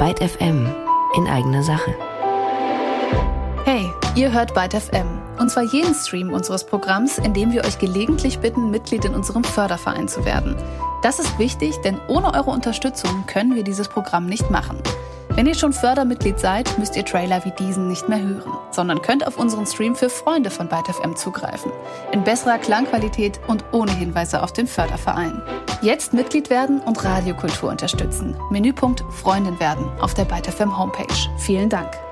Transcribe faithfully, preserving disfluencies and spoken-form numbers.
Byte F M in eigener Sache. Hey, ihr hört Byte F M. Und zwar jeden Stream unseres Programms, in dem wir euch gelegentlich bitten, Mitglied in unserem Förderverein zu werden. Das ist wichtig, denn ohne eure Unterstützung können wir dieses Programm nicht machen. Wenn ihr schon Fördermitglied seid, müsst ihr Trailer wie diesen nicht mehr hören, sondern könnt auf unseren Stream für Freunde von Byte F M zugreifen. In besserer Klangqualität und ohne Hinweise auf den Förderverein. Jetzt Mitglied werden und Radiokultur unterstützen. Menüpunkt Freundin werden auf der Byte F M Homepage. Vielen Dank.